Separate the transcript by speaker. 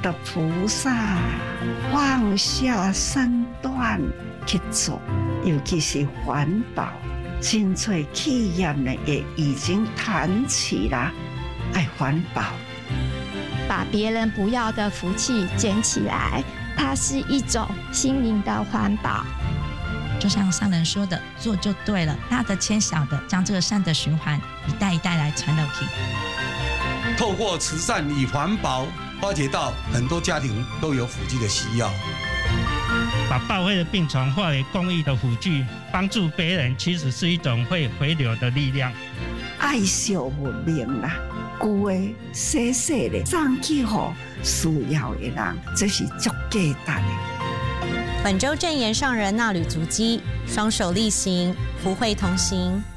Speaker 1: 的菩萨放下身段去做，尤其是环保，真侪企业呢也已经谈起了爱环保，
Speaker 2: 把别人不要的福气捡起来，它是一种心灵的环保。
Speaker 3: 就像上人说的，做就对了，大的牵小的，将这个善的循环一代一代来传下去。
Speaker 4: 透过慈善与环保，发掘到很多家庭都有辅具的需要。
Speaker 5: 把报废的病床化为公益的辅具，帮助别人，其实是一种会回流的力量。
Speaker 1: 爱惜文明啦，旧的、细细的送去给需要的人，这是足简单的。
Speaker 6: 本周证严上人衲履足迹，双手力行，福慧同行。